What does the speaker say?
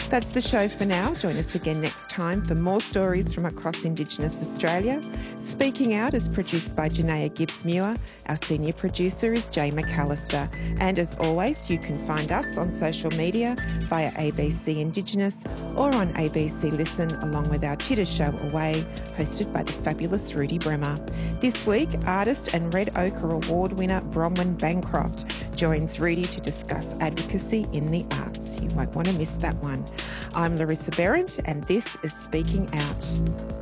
That's the show for now. Join us again next time for more stories from across Indigenous Australia. Speaking Out is produced by Janaea Gibbs-Muir. Our senior producer is Jay McAllister. And as always, you can find us on social media via ABC Indigenous or on ABC Listen, along with our Titter show Away, hosted by the fabulous Rudy Bremer. This week, artist and Red Ochre Award winner Bronwyn Bancroft joins Rudy to discuss advocacy in the arts. You won't want to miss that one. I'm Larissa Behrendt, and this is Speaking Out.